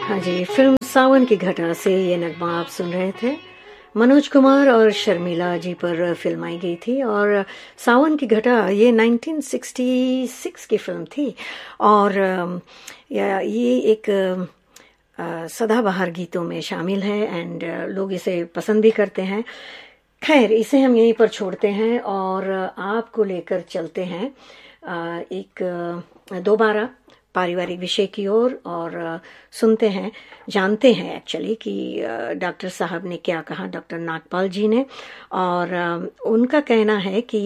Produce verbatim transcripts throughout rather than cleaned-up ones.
हाँ जी, फिल्म सावन की घटा से ये नगमा आप सुन रहे थे। मनोज कुमार और शर्मिला जी पर फिल्म आई गई थी और सावन की घटा ये नाइनटीन सिक्सटी सिक्स की फिल्म थी और ये एक सदाबहार गीतों में शामिल है एंड लोग इसे पसंद भी करते हैं। खैर, इसे हम यहीं पर छोड़ते हैं और आपको लेकर चलते हैं एक दोबारा पारिवारिक विषय की ओर और, और सुनते हैं, जानते हैं एक्चुअली कि डॉक्टर साहब ने क्या कहा, डॉक्टर नागपाल जी ने। और उनका कहना है कि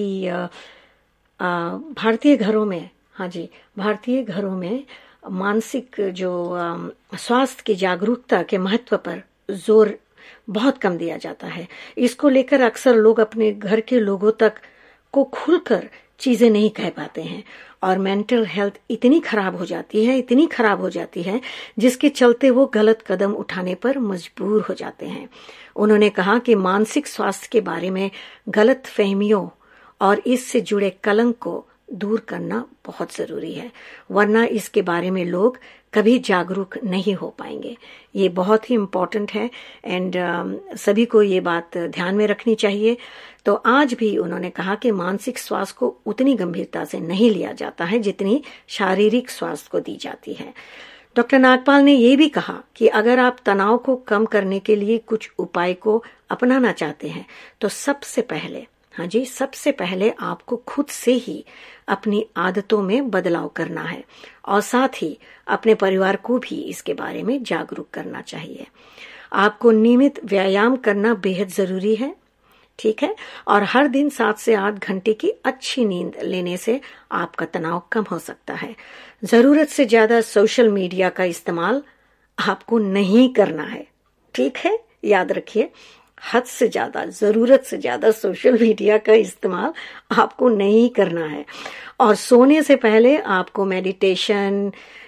भारतीय घरों में, हाँ जी, भारतीय घरों में मानसिक जो स्वास्थ्य की जागरूकता के महत्व पर जोर बहुत कम दिया जाता है। इसको लेकर अक्सर लोग अपने घर के लोगों तक को खुलकर चीजें नहीं कह पाते हैं और मेंटल हेल्थ इतनी खराब हो जाती है, इतनी खराब हो जाती है जिसके चलते वो गलत कदम उठाने पर मजबूर हो जाते हैं। उन्होंने कहा कि मानसिक स्वास्थ्य के बारे में गलत फहमियों और इससे जुड़े कलंक को दूर करना बहुत जरूरी है, वरना इसके बारे में लोग कभी जागरूक नहीं हो पाएंगे। ये बहुत ही इम्पोर्टेंट है एंड uh, सभी को ये बात ध्यान में रखनी चाहिए। तो आज भी उन्होंने कहा कि मानसिक स्वास्थ्य को उतनी गंभीरता से नहीं लिया जाता है जितनी शारीरिक स्वास्थ्य को दी जाती है। डॉक्टर नागपाल ने यह भी कहा कि अगर आप तनाव को कम करने के लिए कुछ उपाय को अपनाना चाहते हैं तो सबसे पहले, हाँ जी, सबसे पहले आपको खुद से ही अपनी आदतों में बदलाव करना है और साथ ही अपने परिवार को भी इसके बारे में जागरूक करना चाहिए। आपको नियमित व्यायाम करना बेहद जरूरी है, ठीक है, और हर दिन सात से आठ घंटे की अच्छी नींद लेने से आपका तनाव कम हो सकता है। जरूरत से ज्यादा सोशल मीडिया का इस्तेमाल आपको नहीं करना है, ठीक है, याद रखिए, हद से ज्यादा, जरूरत से ज्यादा सोशल मीडिया का इस्तेमाल आपको नहीं करना है। और सोने से पहले आपको मेडिटेशन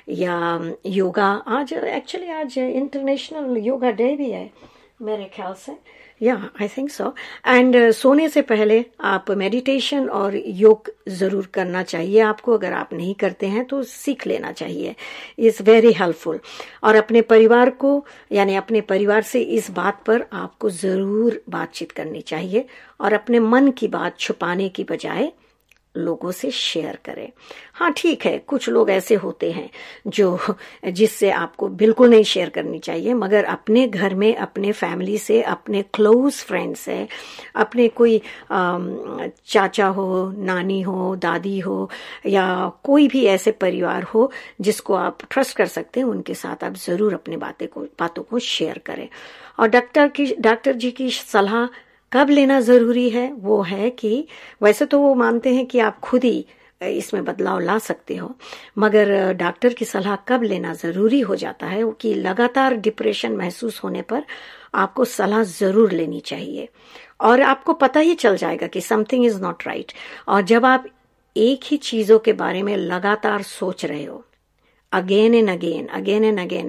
या योगा, आज एक्चुअली आज इंटरनेशनल योगा डे भी है मेरे ख्याल से, या आई थिंक सो, एंड सोने से पहले आप मेडिटेशन और योग जरूर करना चाहिए आपको। अगर आप नहीं करते हैं तो सीख लेना चाहिए, इज वेरी हेल्पफुल। और अपने परिवार को, यानी अपने परिवार से इस बात पर आपको जरूर बातचीत करनी चाहिए और अपने मन की बात छुपाने की बजाय लोगों से शेयर करें। हाँ ठीक है, कुछ लोग ऐसे होते हैं जो जिससे आपको बिल्कुल नहीं शेयर करनी चाहिए, मगर अपने घर में, अपने फैमिली से, अपने क्लोज फ्रेंड से, अपने कोई चाचा हो, नानी हो, दादी हो या कोई भी ऐसे परिवार हो जिसको आप ट्रस्ट कर सकते हैं, उनके साथ आप जरूर अपने बातें को बातों को शेयर करें। और डॉक्टर की डॉक्टर जी की सलाह कब लेना जरूरी है, वो है कि वैसे तो वो मानते हैं कि आप खुद ही इसमें बदलाव ला सकते हो, मगर डॉक्टर की सलाह कब लेना जरूरी हो जाता है कि लगातार डिप्रेशन महसूस होने पर आपको सलाह जरूर लेनी चाहिए और आपको पता ही चल जाएगा कि समथिंग इज नॉट राइट। और जब आप एक ही चीजों के बारे में लगातार सोच रहे हो, again and again again and again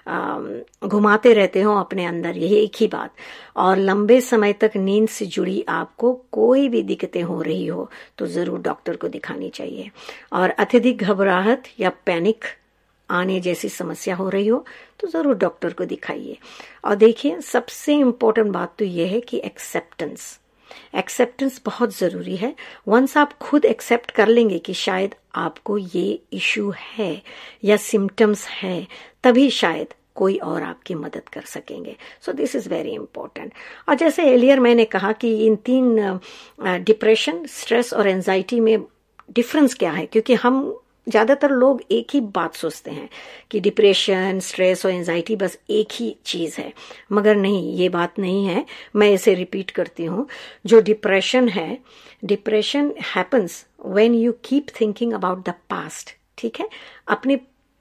घुमाते रहते हो अपने अंदर यही एक ही बात, और लंबे समय तक नींद से जुड़ी आपको कोई भी दिक्कतें हो रही हो तो जरूर डॉक्टर को दिखानी चाहिए। और अत्यधिक घबराहट या पैनिक आने जैसी समस्या हो रही हो तो जरूर डॉक्टर को दिखाइए। और देखिए, सबसे इम्पोर्टेंट बात तो यह है कि एक्सेप्टेंस एक्सेप्टेंस बहुत जरूरी है। वंस आप खुद एक्सेप्ट कर लेंगे कि शायद आपको ये इश्यू है या सिम्टम्स है, तभी शायद कोई और आपकी मदद कर सकेंगे। So this is very important. और जैसे एलियर मैंने कहा कि इन तीन, डिप्रेशन, स्ट्रेस और एंजाइटी में डिफरेंस क्या है, क्योंकि हम ज्यादातर लोग एक ही बात सोचते हैं कि डिप्रेशन, स्ट्रेस और एंजाइटी बस एक ही चीज है, मगर नहीं, ये बात नहीं है। मैं इसे रिपीट करती हूँ। जो डिप्रेशन है, depression happens when you keep thinking about the past, ठीक है, अपने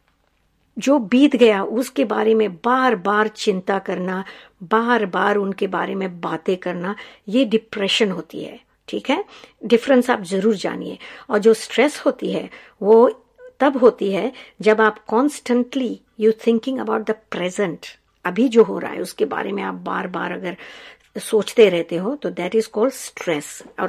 जो बीत गया उसके बारे में बार बार चिंता करना, बार बार उनके बारे में बातें करना, ये डिप्रेशन होती है, ठीक है। डिफरेंस आप जरूर जानिए। और जो स्ट्रेस होती है वो तब होती है जब आप constantly you thinking about the present, अभी जो हो रहा है उसके बारे में आप बार बार अगर सोचते रहते हो तो दैट इज कॉल्ड स्ट्रेस। और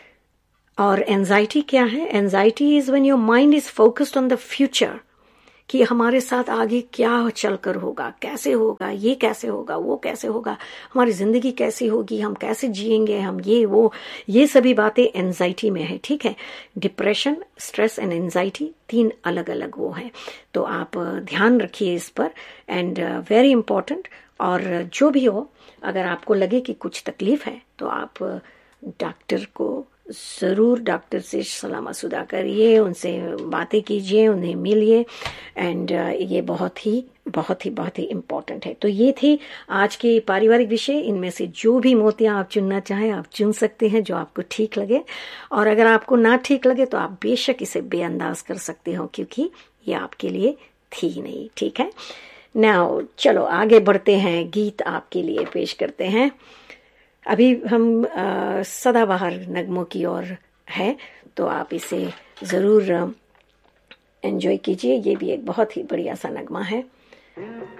और एंजाइटी क्या है? Anxiety is when your mind is focused on the future, कि हमारे साथ आगे क्या चलकर होगा, कैसे होगा, ये कैसे होगा, वो कैसे होगा, हमारी जिंदगी कैसी होगी, हम कैसे जिएंगे, हम ये वो ये सभी बातें एंजाइटी में है। ठीक है, डिप्रेशन, स्ट्रेस एंड एंजाइटी तीन अलग अलग वो है। तो आप ध्यान रखिए इस पर, एंड वेरी इंपॉर्टेंट। और जो भी हो, अगर आपको लगे कि कुछ तकलीफ है तो आप डॉक्टर को ज़रूर, डॉक्टर से सलाह मशवरा करिए, उनसे बातें कीजिए, उन्हें मिलिए, एंड ये बहुत ही बहुत ही बहुत ही इम्पोर्टेंट है। तो ये थी आज के पारिवारिक विषय। इनमें से जो भी मोतियां आप चुनना चाहें आप चुन सकते हैं, जो आपको ठीक लगे। और अगर आपको ना ठीक लगे तो आप बेशक इसे बेअंदाज कर सकते हो, क्योंकि ये आपके लिए थी नहीं। ठीक है, नाउ चलो आगे बढ़ते हैं, गीत आपके लिए पेश करते हैं। अभी हम आ, सदाबहार नगमों की ओर है, तो आप इसे ज़रूर एंजॉय कीजिए। ये भी एक बहुत ही बढ़िया सा नगमा है।